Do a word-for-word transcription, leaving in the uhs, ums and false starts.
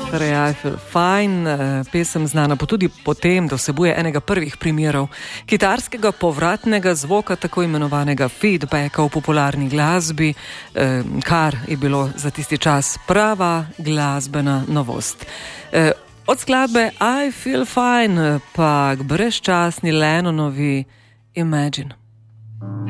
Torej, I Feel Fine, pesem znana pa tudi po tem, da vsebuje enega prvih primerov kitarskega povratnega zvoka, tako imenovanega feedbacka v popularni glasbi, kar je bilo za tisti čas prava glasbena novost. Od skladbe I Feel Fine pa k brezčasni Lennonovi Imagine.